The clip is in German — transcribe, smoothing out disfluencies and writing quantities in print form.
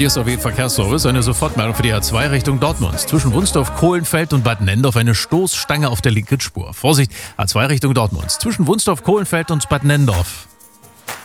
Hier ist OW Verkehrsservice, eine Sofortmeldung für die A2 Richtung Dortmund. Zwischen Wunsdorf, Kohlenfeld und Bad Nendorf eine Stoßstange auf der linken Spur. Vorsicht, A2 Richtung Dortmund. Zwischen Wunsdorf, Kohlenfeld und Bad Nendorf.